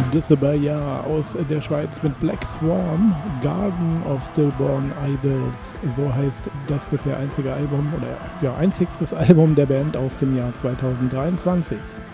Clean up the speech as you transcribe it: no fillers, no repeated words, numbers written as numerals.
Disabaya aus der Schweiz mit Black Swan, Garden of Stillborn Idols. So heißt das bisher einzigstes Album der Band aus dem Jahr 2023.